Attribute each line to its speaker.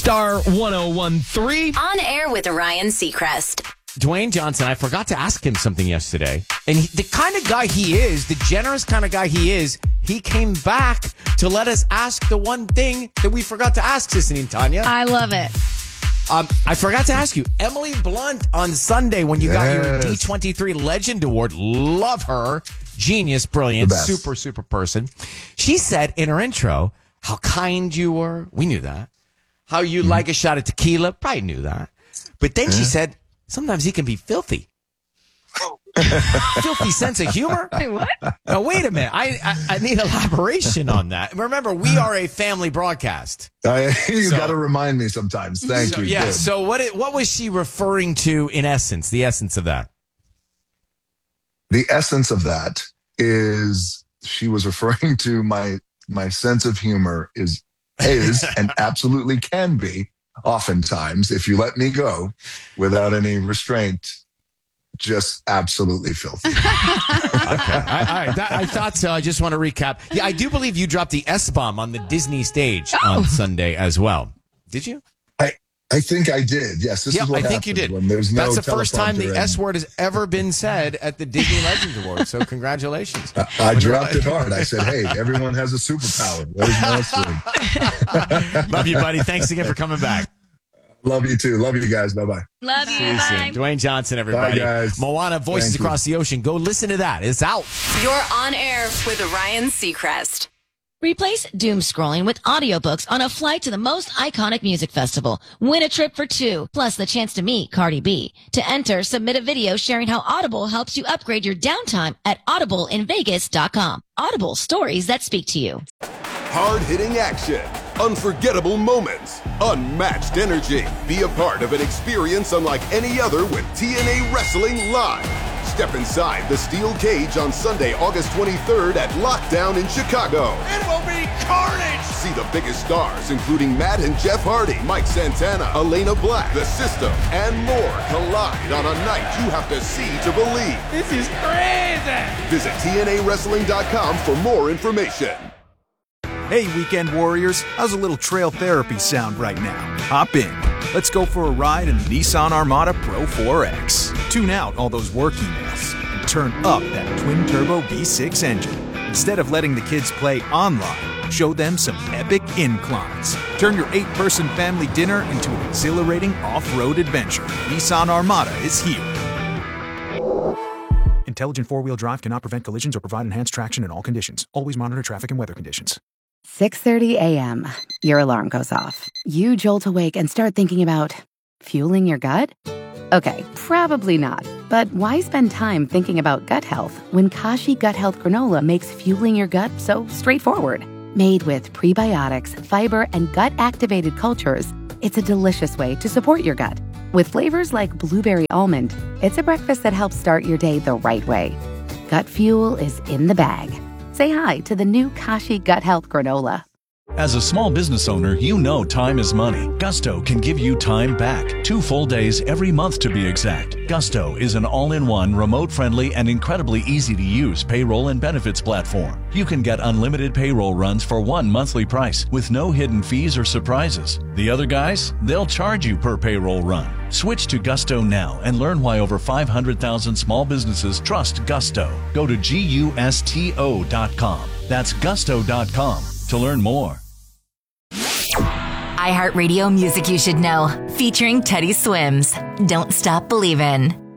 Speaker 1: Star 1013.
Speaker 2: On air with Ryan Seacrest.
Speaker 3: Dwayne Johnson, I forgot to ask him something yesterday. And the kind of guy he is, the generous kind of guy he is, he came back to let us ask the one thing that we forgot to ask, Sissany and Tanya.
Speaker 4: I love it.
Speaker 3: I forgot to ask you, Emily Blunt on Sunday when you got your D23 Legend Award. Love her. Genius, brilliant, super, super person. She said in her intro how kind you were. We knew that. How you like a shot of tequila. Probably knew that. But then she said, sometimes he can be filthy. Filthy sense of humor?
Speaker 4: Wait, what?
Speaker 3: Now, wait a minute. I need elaboration on that. Remember, we are a family broadcast.
Speaker 5: You got to remind me sometimes. Thank you.
Speaker 3: Yeah.
Speaker 5: Good.
Speaker 3: So what was she referring to in essence, the essence of that?
Speaker 5: The essence of that is she was referring to my sense of humor is and absolutely can be oftentimes, if you let me go without any restraint, just absolutely filthy.
Speaker 3: Okay. I thought so. I just want to recap. Yeah, I do believe you dropped the S-bomb on the Disney stage on Sunday as well. Did you?
Speaker 5: I think I did. Yes, this is what
Speaker 3: I think you did.
Speaker 5: When there's no
Speaker 3: That's the first time the
Speaker 5: teleprompter
Speaker 3: S word has ever been said at the Disney Legends Award. So congratulations.
Speaker 5: I dropped it hard. I said, hey, everyone has a superpower. What is my S word?
Speaker 3: Love you, buddy. Thanks again for coming back.
Speaker 5: Love you too. Love you guys. Bye-bye.
Speaker 4: Love you.
Speaker 3: See you soon.
Speaker 4: Bye.
Speaker 3: Dwayne Johnson, everybody.
Speaker 5: Bye, guys.
Speaker 3: Moana, Voices
Speaker 5: Thank you.
Speaker 3: Across the Ocean. Go listen to that. It's out.
Speaker 2: You're on air with Ryan Seacrest.
Speaker 6: Replace doom scrolling with audiobooks on a flight to the most iconic music festival. Win a trip for two, plus the chance to meet Cardi B. To enter, submit a video sharing how Audible helps you upgrade your downtime at audibleinvegas.com. Audible, stories that speak to you.
Speaker 7: Hard-hitting action, unforgettable moments, unmatched energy. Be a part of an experience unlike any other with TNA Wrestling Live. Step inside the steel cage on Sunday, August 23rd at Lockdown in Chicago.
Speaker 1: It will be carnage!
Speaker 7: See the biggest stars, including Matt and Jeff Hardy, Mike Santana, Elena Black, The System, and more collide on a night you have to see to believe.
Speaker 1: This is crazy!
Speaker 7: Visit TNAWrestling.com for more information.
Speaker 8: Hey, Weekend Warriors, how's a little trail therapy sound right now? Hop in. Let's go for a ride in the Nissan Armada Pro 4X. Tune out all those work emails and turn up that twin-turbo V6 engine. Instead of letting the kids play online, show them some epic inclines. Turn your 8-person family dinner into an exhilarating off-road adventure. Nissan Armada is here. Intelligent four-wheel drive cannot prevent collisions or provide enhanced traction in all conditions. Always monitor traffic and weather conditions.
Speaker 9: 6:30 a.m. Your alarm goes off. You jolt awake and start thinking about fueling your gut? Okay, probably not. But why spend time thinking about gut health when Kashi Gut Health Granola makes fueling your gut so straightforward? Made with prebiotics, fiber, and gut-activated cultures, it's a delicious way to support your gut. With flavors like blueberry almond, it's a breakfast that helps start your day the right way. Gut fuel is in the bag. Say hi to the new Kashi Gut Health Granola.
Speaker 10: As a small business owner, you know time is money. Gusto can give you time back. 2 full days every month to be exact. Gusto is an all-in-one, remote-friendly, and incredibly easy-to-use payroll and benefits platform. You can get unlimited payroll runs for one monthly price with no hidden fees or surprises. The other guys, they'll charge you per payroll run. Switch to Gusto now and learn why over 500,000 small businesses trust Gusto. Go to GUSTO.com. That's Gusto.com to learn more.
Speaker 2: iHeartRadio Music You Should Know, featuring Teddy Swims. Don't Stop Believin'.